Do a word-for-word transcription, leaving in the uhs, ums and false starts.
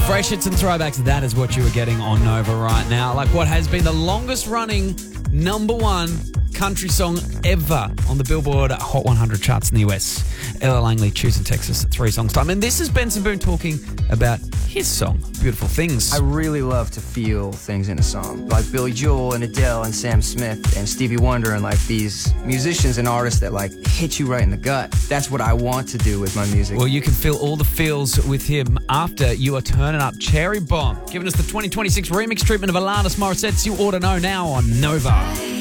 Fresh hits and throwbacks, that is what you are getting on Nova right now. Like what has been the longest running number one country song ever on the Billboard Hot one hundred charts in the U S. Ella Langley, Tucson, Texas, at three songs time. And this is Benson Boone talking about his song, Beautiful Things. I really love to feel things in a song. Like Billy Joel and Adele and Sam Smith and Stevie Wonder and like these musicians and artists that like hit you right in the gut. That's what I want to do with my music. Well, you can feel all the feels with him after You Are Turning Up. Cherry Bomb, giving us the twenty twenty-six remix treatment of Alanis Morissette's You Oughta Know now on Nova.